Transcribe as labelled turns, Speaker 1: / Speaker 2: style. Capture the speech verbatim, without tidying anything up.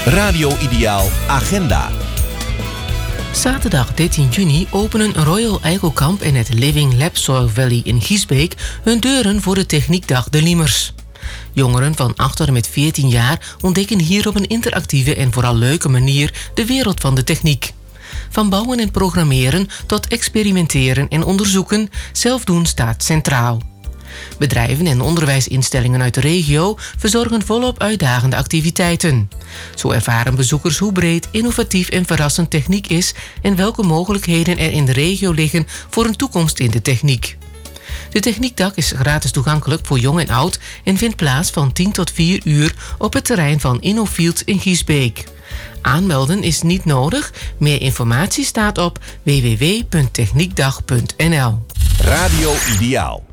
Speaker 1: Radio Ideaal Agenda.
Speaker 2: Zaterdag dertien juni openen Royal Eikelkamp en het Living Lab Soil Valley in Giesbeek hun deuren voor de Techniekdag De Liemers. Jongeren van acht tot en met veertien jaar ontdekken hier op een interactieve en vooral leuke manier de wereld van de techniek. Van bouwen en programmeren tot experimenteren en onderzoeken, zelfdoen staat centraal. Bedrijven en onderwijsinstellingen uit de regio verzorgen volop uitdagende activiteiten. Zo ervaren bezoekers hoe breed, innovatief en verrassend techniek is en welke mogelijkheden er in de regio liggen voor een toekomst in de techniek. De Techniekdag is gratis toegankelijk voor jong en oud en vindt plaats van tien tot vier uur op het terrein van InnoFields in Giesbeek. Aanmelden is niet nodig. Meer informatie staat op w w w punt techniekdag punt n l.
Speaker 1: Radio Ideaal.